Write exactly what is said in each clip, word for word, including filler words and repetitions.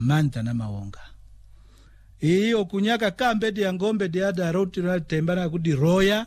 manta na maonga iyo kunyaka kambe ya ngombe dia da roti na tembana kudi roya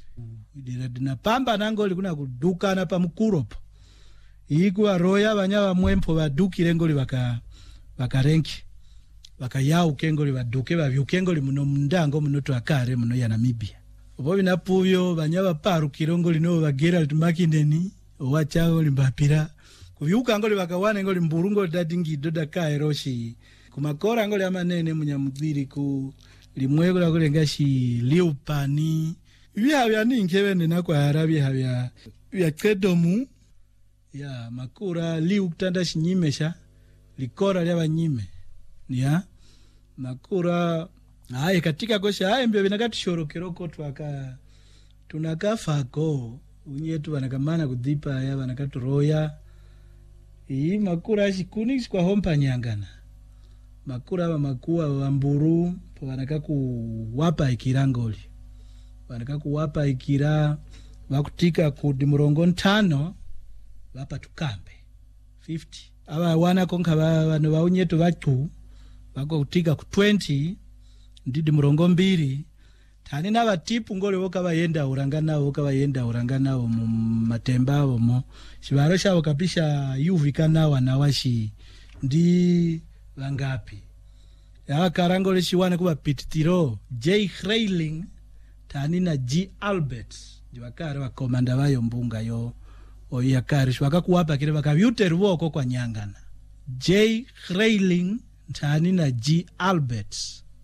na pamba nangoli kuna kuduka na pa mkuropo iku roya banyaba mwempo badukire ngoli baka baka renki baka yau kengoli baduke bavyukengoli muno mundango muno twakare muno ya Namibia obo binapuvyo banyaba paru kirongoli no bagera tumakindeni owachago limbapira kuvyuka ngoli bakawane ngoli mburungo dadingi doda kairoshi kumakora ngoli amanene munyamudhiri ku limwego la kulengashi liupani vya vya ninkebene na kwa Arabia vya vya kedomu ya makura liu kutanda shinyimesha likora lya banyime ya makura haye katika kosha haye mbyo binakati shorokero twaka tunakafako unyetu wanakamana kudhipa ya wanakatu roya hii makura shikuni kwa hompa nyangana makura wa makua wa mburu wanaka kuwapa ikirangoli wanaka kuwapa ikira wakutika kudimurongo ntano wapa tukambe fifty awa wana konka wano waunyetu watu wako kutika ku twenty ndidi murongo mbiri tani na batipu ngole woka bayenda urangana woka bayenda urangana mu matemba mo shibaro shabo kapisha yuvikana wanawashi ndi wangapi ya karangole shiwana kuba pititiro J Hreiling tani na G Albert ndiwakare wa komanda bayo mbunga yo oyakare shwaka kuwapa kile bakavyute ruwoko kwa nyangana J Hreiling tani na G Albert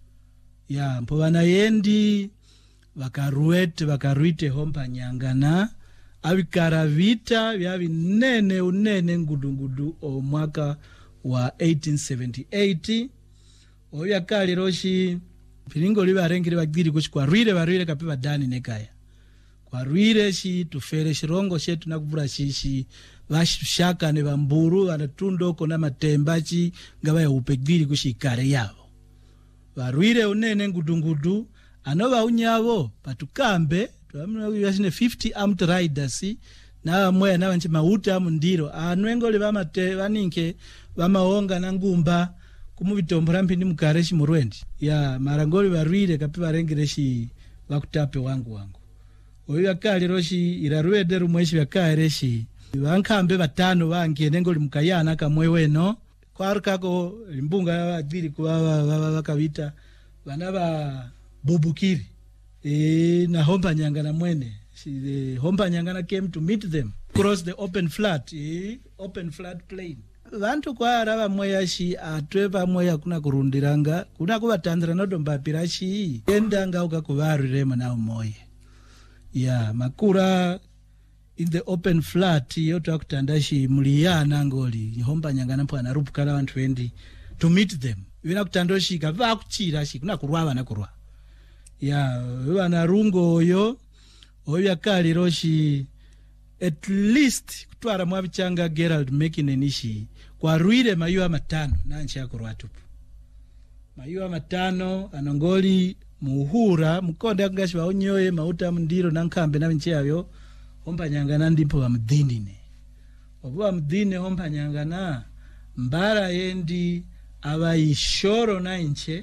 ya mpo wanayendi wakaruete wakaruite hompa nyangana abikara vita vya vinene unene ngudu ngudu o mwaka wa eighteen seventy-eight oya kali roshi pilingo liba rengire bagiri kuchikwa rwire barwire kapiba dani nekaya kwa rwire shi tufere shirongo shetu nakuvura shishi bashaka ne bamburu anatundo kona matembachi ngaba ya upegiri kushikare yabo barwire unene ngudungudu anoba unyabo patukambe twamuna yashine fifty armed riders na moya na banchi mauta mundiro anwengo le bamate baninke bamaonga na ngumba kumubitombora mpindi mukareshi murwendi ya marangoli barwire kapi barengereshi bakutape wangu wangu oyo akali roshi irarwede rumweshi bakareshi bankambe batano bangiye nengoli mukayana kamwe weno kwarukako limbunga adiri kuba bakabita bana ba bubukiri e na hompa nyangana mwene she hompa nyangana came to meet them cross the open flat e open flat plain vantu kwa araba moya shi atweba moya kuna kurundiranga kuna kubatandira nodomba pirashi endanga ukakuvarire mana moye ya makura in the open flat yoto akutandashi muliyana ngoli hompa nyangana mpana rupukana vantu vendi to meet them vina kutandoshi kava kuchira shi kuna kurwa na kurwa ya wana rungo yo oya kali roshi at least kutwara mwabichanga Gerald making enishi kwa ruire mayua matano na nchi yako rwatupu mayua matano anongoli muhura mkonde akungashi wa onyoye mauta mndiro na nkambe na nchi yavyo hompa nyangana ndipo wa mdhinine wabu wa mdhine hompa nyangana mbara yendi awa ishoro na nche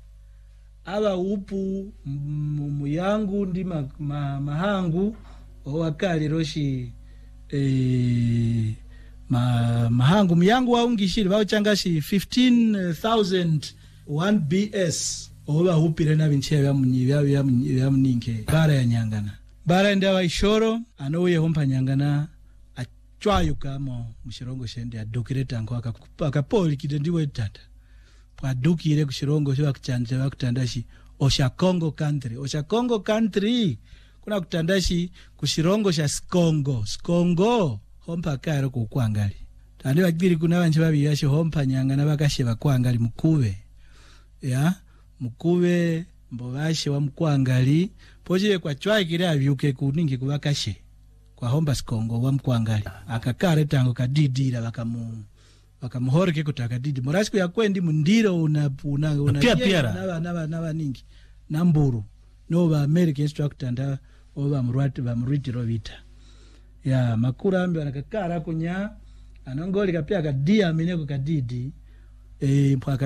awa upu muyangu ndi ma, ma, mahangu owakali roshi e, ma, mahangu muyangu waungishiri wao changashi fifteen thousand one B S owa hupire na vinchia vya mnyi vya vya vya mninke bara ya nyangana bara ndi awa ishoro anowe hompa nyangana achwayuka mo mushirongo shende adokireta nko akapoli kidendiwe tata padukire kushirongo shwa kuchanje wakutandashi Osha Congo country Osha Congo country kuna kutandashi kushirongo sha Skongo Skongo hompa kairo kukwangali tande bagiri kuna banchi babiyashe hompa nyangana bakashe bakwangali mukube ya mukube mbobashe wa mkwangali poje kwa chwaikire avyuke kuningi kubakashe kwa homba Skongo wa mkwangali akakare tango kadidira bakamu wakamuhoreke kutaka didi morasiku ya kwendi mundiro una una una pia pia na na na ningi namburu no ba American structure nda oba mrwati ba mriti rovita ya makura ambe anakakara kunya anongoli kapia kadia mineko kadidi e mpaka